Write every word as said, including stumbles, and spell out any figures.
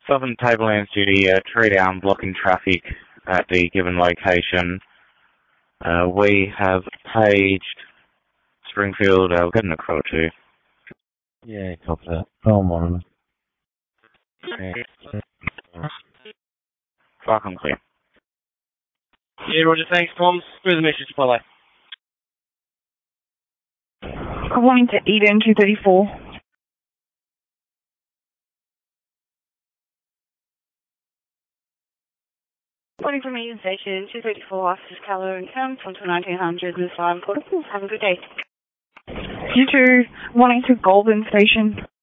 Southern Tablelands duty, uh, tree down, blocking traffic at the given location. Uh, we have paged Springfield, uh, we're getting a call too. Yeah, copy that. Phone one. Fucking clear. Yeah, Roger, thanks, Tom. Where's the message, by the way? Good morning to Eden, two thirty-four. Morning from Eden Station, two thirty-four, Officers Keller and Kemp, from nineteen hundred and five Portables. Have a good day. You two, wanting to Golden Station.